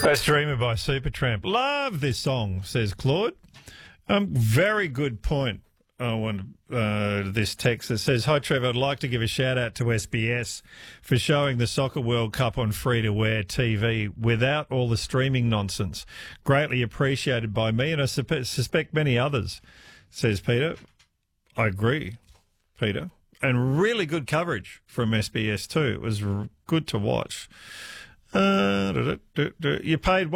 Streamer by Supertramp. Love this song, says Claude. Very good point. This text that says, "Hi Trevor, I'd like to give a shout out to SBS for showing the Soccer World Cup on free-to-air TV without all the streaming nonsense. Greatly appreciated by me and I suspect many others," says Peter. I agree, Peter. And really good coverage from SBS too. It was good to watch. You paid